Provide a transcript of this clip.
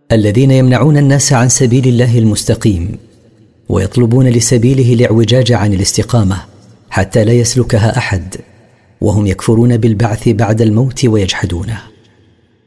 الذين يمنعون الناس عن سبيل الله المستقيم ويطلبون لسبيله الاعوجاج عن الاستقامة حتى لا يسلكها أحد، وهم يكفرون بالبعث بعد الموت ويجحدونه.